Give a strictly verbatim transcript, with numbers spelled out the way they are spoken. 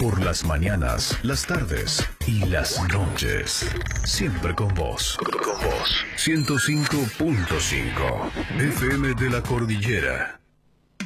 Por las mañanas, las tardes y las noches. Siempre con vos. Con vos. ciento cinco punto cinco F M de la Cordillera.